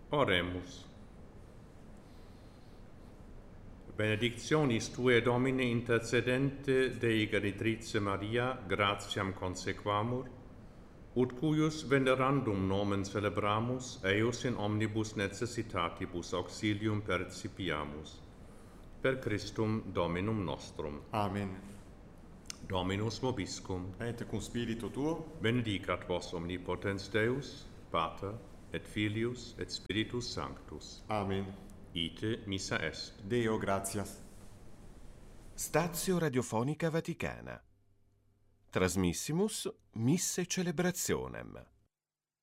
Oremus. Benedictionis Tuae Domine intercedente Dei Genitrice Maria, gratiam consequamur, ut cuius venerandum nomen celebramus, eius in omnibus necessitatibus auxilium percipiamus. Per Christum Dominum nostrum. Amen. Dominus vobiscum. Et cum spiritu tuo, Benedicat vos omnipotens Deus, Pater, et Filius, et Spiritus Sanctus. Amen. Ite missa est. Deo gratias. Stazio Radiofonica Vaticana. Trasmissimus Misse Celebrationem.